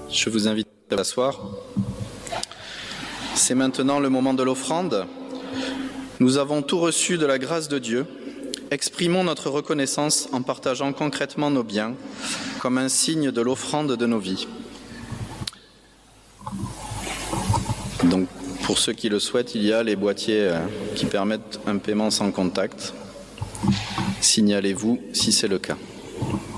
Je vous invite à vous asseoir. C'est maintenant le moment de l'offrande. Nous avons tout reçu de la grâce de Dieu. Exprimons notre reconnaissance en partageant concrètement nos biens comme un signe de l'offrande de nos vies. Donc, pour ceux qui le souhaitent, il y a les boîtiers qui permettent un paiement sans contact. Signalez-vous si c'est le cas.